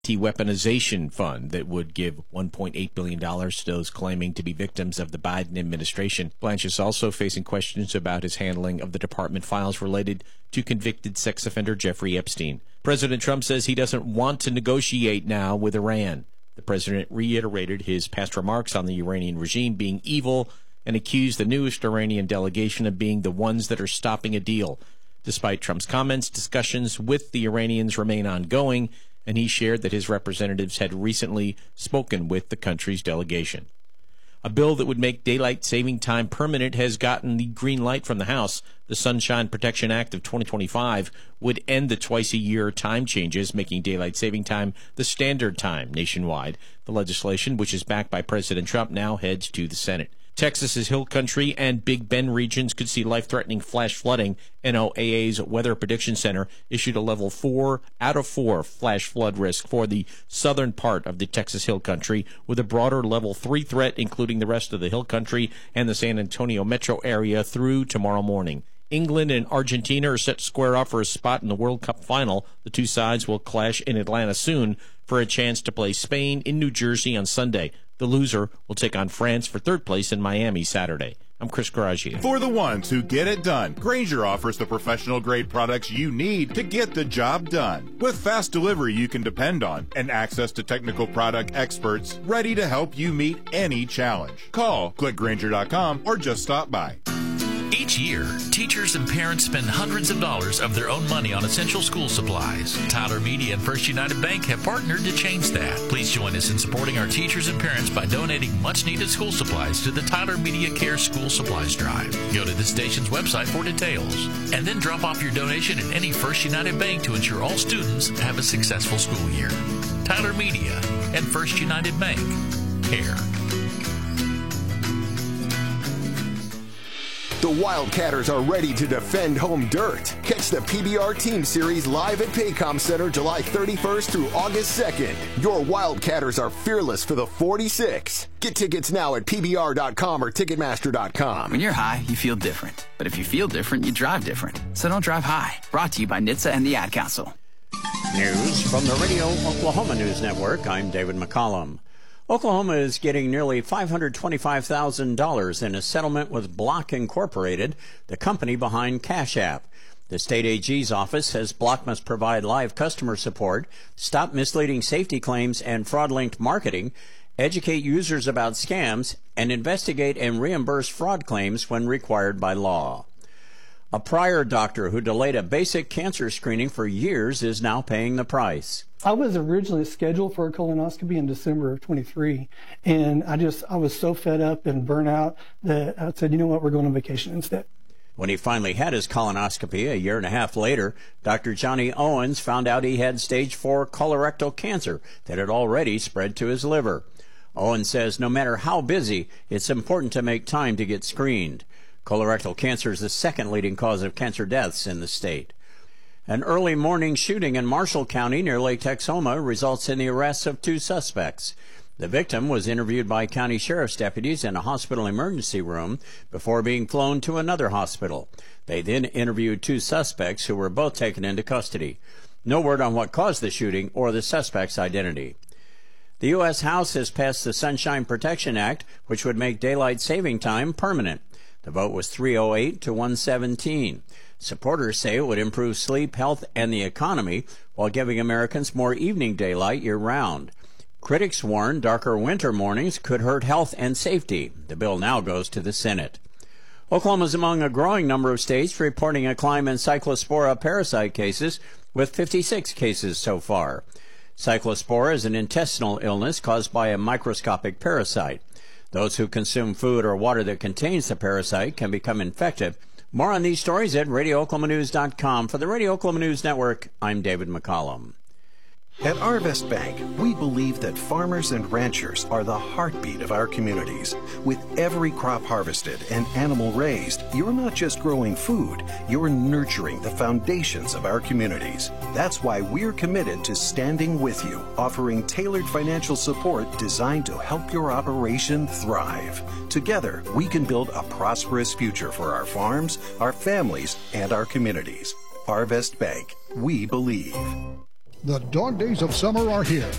Weaponization fund that would give $1.8 billion to those claiming to be victims of the Biden administration. Blanche is also facing questions about his handling of the department files related to convicted sex offender Jeffrey Epstein. President Trump says he doesn't want to negotiate now with Iran. The president reiterated his past remarks on the Iranian regime being evil and accused the newest Iranian delegation of being the ones that are stopping a deal. Despite Trump's comments, discussions with the Iranians remain ongoing, and he shared that his representatives had recently spoken with the country's delegation. A bill that would make daylight saving time permanent has gotten the green light from the House. The Sunshine Protection Act of 2025 would end the twice-a-year time changes, making daylight saving time the standard time nationwide. The legislation, which is backed by President Trump, now heads to the Senate. Texas's Hill Country and Big Bend regions could see life-threatening flash flooding. NOAA's Weather Prediction Center issued a level 4 out of 4 flash flood risk for the southern part of the Texas Hill Country, with a broader level 3 threat including the rest of the Hill Country and the San Antonio metro area through tomorrow morning. England and Argentina are set to square off for a spot in the World Cup final. The two sides will clash in Atlanta soon for a chance to play Spain in New Jersey on Sunday. The loser will take on France for third place in Miami Saturday. I'm Chris Garagio. For the ones who get it done, Grainger offers the professional-grade products you need to get the job done. With fast delivery you can depend on and access to technical product experts ready to help you meet any challenge. Call, click Grainger.com, or just stop by. Each year, teachers and parents spend hundreds of dollars of their own money on essential school supplies. Tyler Media and First United Bank have partnered to change that. Please join us in supporting our teachers and parents by donating much-needed school supplies to the Tyler Media Care School Supplies Drive. Go to the station's website for details, and then drop off your donation at any First United Bank to ensure all students have a successful school year. Tyler Media and First United Bank. Care. The Wildcatters are ready to defend home dirt. Catch the PBR Team Series live at Paycom Center July 31st through August 2nd. Your Wildcatters are fearless for the 46. Get tickets now at PBR.com or Ticketmaster.com. When you're high, you feel different. But if you feel different, you drive different. So don't drive high. Brought to you by NHTSA and the Ad Council. News from the Radio Oklahoma News Network. I'm David McCollum. Oklahoma is getting nearly $525,000 in a settlement with Block Incorporated, the company behind Cash App. The state AG's office says Block must provide live customer support, stop misleading safety claims and fraud-linked marketing, educate users about scams, and investigate and reimburse fraud claims when required by law. A prior doctor who delayed a basic cancer screening for years is now paying the price. I was originally scheduled for a colonoscopy in December of 23, and I was so fed up and burnt out that I said, you know what, we're going on vacation instead. When he finally had his colonoscopy a year and a half later, Dr. Johnny Owens found out he had stage 4 colorectal cancer that had already spread to his liver. Owens says no matter how busy, it's important to make time to get screened. Colorectal cancer is the second leading cause of cancer deaths in the state. An early morning shooting in Marshall County near Lake Texoma results in the arrest of 2 suspects. The victim was interviewed by county sheriff's deputies in a hospital emergency room before being flown to another hospital. They then interviewed 2 suspects who were both taken into custody. No word on what caused the shooting or the suspect's identity. The U.S. House has passed the Sunshine Protection Act, which would make daylight saving time permanent. The vote was 308 to 117. Supporters say it would improve sleep, health, and the economy while giving Americans more evening daylight year-round. Critics warn darker winter mornings could hurt health and safety. The bill now goes to the Senate. Oklahoma is among a growing number of states reporting a climb in Cyclospora parasite cases, with 56 cases so far. Cyclospora is an intestinal illness caused by a microscopic parasite. Those who consume food or water that contains the parasite can become infected. More on these stories at RadioOklahomaNews.com. For the Radio Oklahoma News Network, I'm David McCollum. At Arvest Bank, we believe that farmers and ranchers are the heartbeat of our communities. With every crop harvested and animal raised, you're not just growing food, you're nurturing the foundations of our communities. That's why we're committed to standing with you, offering tailored financial support designed to help your operation thrive. Together, we can build a prosperous future for our farms, our families, and our communities. Arvest Bank, we believe. The dog days of summer are here,